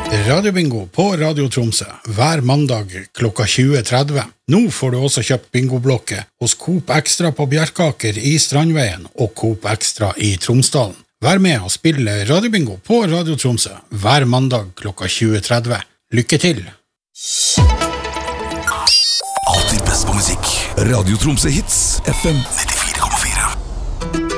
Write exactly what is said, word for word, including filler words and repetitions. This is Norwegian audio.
Radiobingo på Radio Tromsø hver mandag klokka tjue tretti. Nå får du også kjøpt bingoblokke hos Coop Extra på Bjerkaker i Strandveien og Coop Extra i Tromsdalen. Vær med og spille Radiobingo på Radio Tromsø hver mandag klokka tjue tretti. Lykke til! Alltid best på musikk. Radio Tromsø Hits, F M nittifem.